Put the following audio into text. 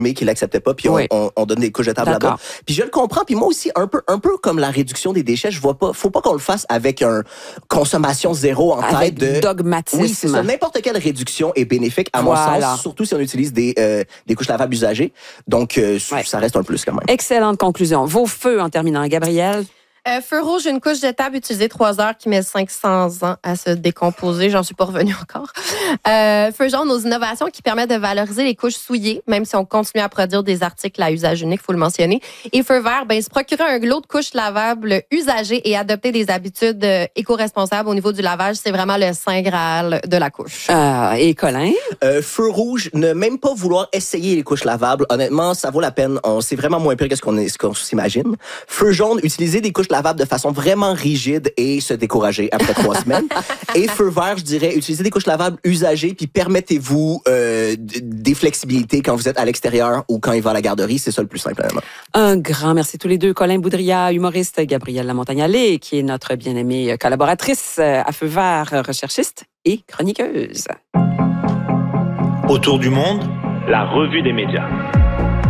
mais qui l'acceptaient pas, puis on donne des couches jetables là-bas. Puis je le comprends, puis moi aussi, un peu comme la réduction des déchets, je vois pas, faut pas qu'on le fasse avec un consommation zéro en tête de... dogmatisme. Oui, c'est ça. N'importe quelle réduction est bénéfique, à mon sens, surtout si on utilise des couches lavables usagées. Donc, ça reste un plus quand même. Excellente conclusion. Vos feux en terminant, Gabrielle? Feu rouge, une couche jetable utilisée 3 heures qui met 500 ans à se décomposer. J'en suis pas revenue encore. Feu jaune, nos innovations qui permettent de valoriser les couches souillées, même si on continue à produire des articles à usage unique, faut le mentionner. Et feu vert, se procurer un lot de couches lavables usagées et adopter des habitudes éco-responsables au niveau du lavage, c'est vraiment le saint graal de la couche. Et Colin? Feu rouge, ne même pas vouloir essayer les couches lavables. Honnêtement, ça vaut la peine. C'est vraiment moins pire que ce qu'on s'imagine. Feu jaune, utiliser des couches lavables de façon vraiment rigide et se décourager après 3 semaines. Et feu vert, je dirais, utilisez des couches lavables usagées puis permettez-vous des flexibilités quand vous êtes à l'extérieur ou quand il va à la garderie. C'est ça le plus simple, vraiment. Un grand merci tous les deux. Colin Boudria, humoriste, Gabrielle Lamontagne-Allais, qui est notre bien-aimée collaboratrice à Feu vert, recherchiste et chroniqueuse. Autour du monde, la revue des médias.